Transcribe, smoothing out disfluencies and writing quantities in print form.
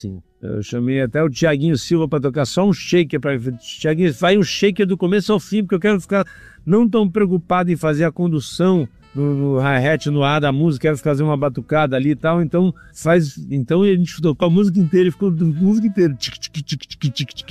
Sim. Eu chamei até o Thiaguinho Silva para tocar só um shaker. Thiaguinho, faz um shaker do começo ao fim, porque eu quero ficar não tão preocupado em fazer a condução no hi-hat, no ar da música, quero fazer uma batucada ali e tal, então a gente tocou a música inteira, ficou a música inteira.